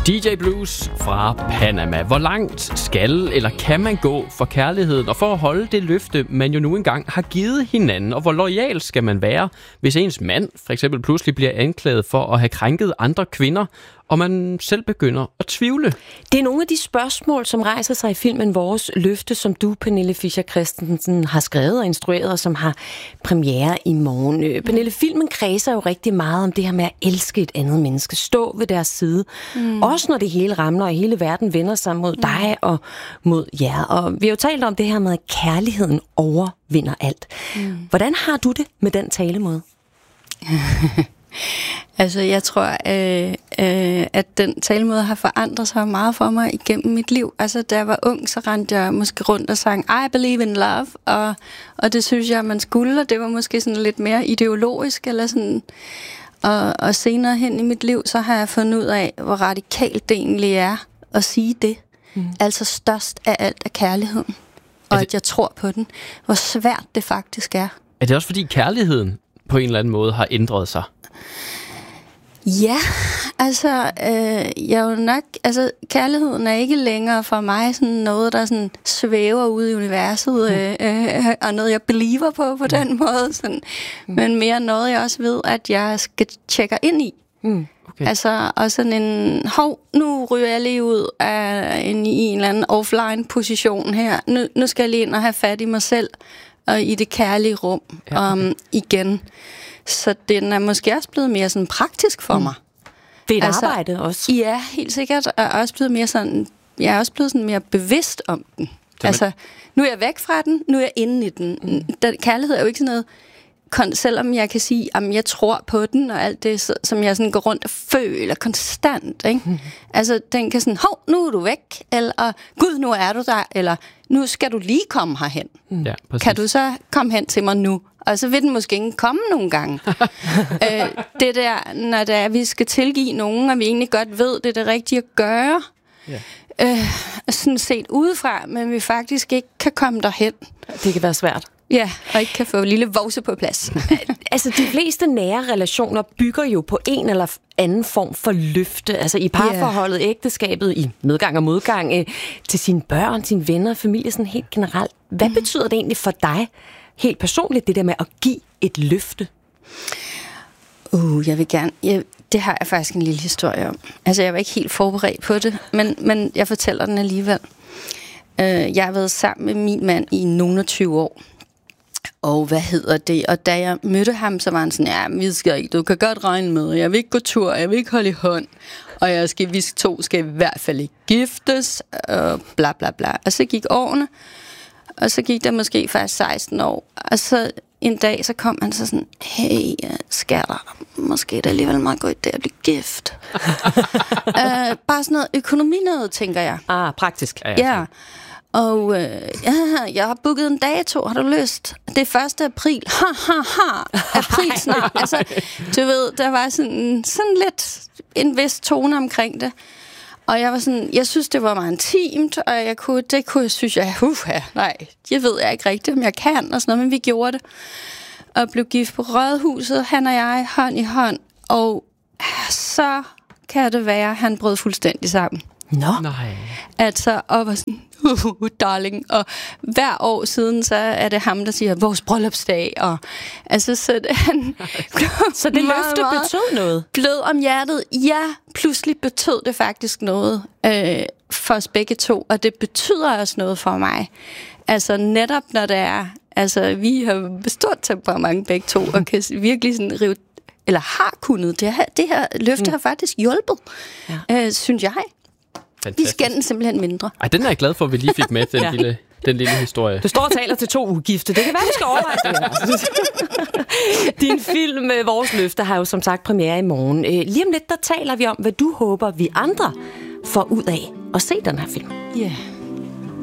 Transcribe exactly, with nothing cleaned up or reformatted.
D J Blues fra Panama. Hvor langt skal eller kan man gå for kærligheden og for at holde det løfte, man jo nu engang har givet hinanden? Og hvor loyal skal man være, hvis ens mand for eksempel pludselig bliver anklaget for at have krænket andre kvinder, og man selv begynder at tvivle? Det er nogle af de spørgsmål, som rejser sig i filmen Vores Løfte, som du, Pernille Fischer Christensen, har skrevet og instrueret, og som har premiere i morgen. Mm. Pernille, filmen kredser jo rigtig meget om det her med at elske et andet menneske, stå ved deres side. Mm. Også når det hele ramler, og hele verden vender sig mod mm. dig og mod jer. Og vi har jo talt om det her med, at kærligheden overvinder alt. Mm. Hvordan har du det med den talemåde? Altså, jeg tror, øh, øh, at den talemåde har forandret sig meget for mig igennem mit liv. Altså, da jeg var ung, så rendte jeg måske rundt og sang I believe in love, og, og det synes jeg, man skulle, og det var måske sådan lidt mere ideologisk, eller sådan. Og, og senere hen i mit liv, så har jeg fundet ud af, hvor radikalt det egentlig er at sige det. Mm. Altså, størst af alt er kærligheden, og er det, at jeg tror på den. Hvor svært det faktisk er. Er det også fordi kærligheden på en eller anden måde har ændret sig? Ja, altså, øh, jeg er jo nok, altså, kærligheden er ikke længere for mig sådan noget, der sådan svæver ude i universet, øh, øh, og noget, jeg believer på på den måde, sådan. Men mere noget, jeg også ved, at jeg skal tjekke ind i. Mm. Okay. Altså, og sådan en, hov, nu ryger jeg lige ud af en, i en eller anden offline-position her. Nu, nu skal jeg lige ind og have fat i mig selv, og i det kærlige rum ja, okay. um, igen. Så den er måske også blevet mere sådan praktisk for mm. mig. Det er et altså, arbejde også. Ja, helt sikkert. Og også blevet mere sådan, jeg er også blevet sådan mere bevidst om den. Så altså, nu er jeg væk fra den, nu er jeg inde i den. Mm. Den kærlighed er jo ikke sådan noget, kon- selvom jeg kan sige, at jeg tror på den, og alt det, som jeg sådan går rundt og føler konstant. Ikke? Mm. Altså, den kan sådan, hov, nu er du væk, eller gud, nu er du der, eller nu skal du lige komme herhen. Mm. Ja, kan du så komme hen til mig nu? Og så vil den måske ikke komme nogle gange. øh, det der, når det er, vi skal tilgive nogen, og vi egentlig godt ved, det er det rigtige at gøre. Yeah. Øh, sådan set udefra, men vi faktisk ikke kan komme derhen. Det kan være svært. Ja, og ikke kan få en lille vovse på plads. Altså, de fleste nære relationer bygger jo på en eller anden form for løfte. Altså i parforholdet, yeah. ægteskabet, i medgang og modgang, øh, til sine børn, sine venner og familie, sådan helt generelt. Hvad mm. betyder det egentlig for dig, helt personligt, det der med at give et løfte? Uh, jeg vil gerne... Jeg, det har jeg faktisk en lille historie om. Altså, jeg var ikke helt forberedt på det, men, men jeg fortæller den alligevel. Uh, jeg har været sammen med min mand i nogle og tyve år. Og hvad hedder det? Og da jeg mødte ham, så var han sådan, ja, vi skal ikke, du kan godt regne med, jeg vil ikke gå tur, jeg vil ikke holde i hånd, og jeg skal, vi to skal i hvert fald ikke giftes, og bla bla bla. Og så gik årene, og så gik der måske faktisk seksten år, og så en dag, så kom han så sådan, hey, skatter, måske er det alligevel meget godt det at blive gift. uh, bare sådan noget økonomi noget, tænker jeg. Ah, praktisk. Ja, ja. ja. Og øh, ja, jeg har booket en dato, har du lyst? Det er første april. Ha, ha, ha. April snart. Altså, du ved, der var sådan, sådan lidt en vis tone omkring det. Og jeg var sådan, jeg synes, det var meget intimt, og jeg kunne, det kunne, synes jeg, uff, nej, jeg ved jeg ikke rigtigt, om jeg kan, og sådan noget, men vi gjorde det. Og blev gift på Rådhuset, han og jeg, hånd i hånd, og så kan det være, at han brød fuldstændig sammen. Nå. Nej. Altså, og var sådan, uh, darling, og hver år siden, så er det ham, der siger, vores bryllupsdag, og altså, så det, han så det løfte betød noget? Blød om hjertet, ja, pludselig betød det faktisk noget øh, for os begge to, og det betyder også noget for mig. Altså, netop når det er, altså, vi har stort temperament begge to, og kan virkelig sådan rive, eller har kunnet, det her, det her løfte mm. har faktisk hjulpet, ja. øh, synes jeg. Fantastisk. Vi skændes simpelthen mindre. Ej, den er jeg glad for, at vi lige fik med, den, ja. lille, den lille historie. Du står og taler til to ugifte. Det kan være, vi skal overveje det her. Din film Vores Løfte har jo som sagt premiere i morgen. Lige om lidt, der taler vi om, hvad du håber, vi andre får ud af at se den her film. Ja. Yeah.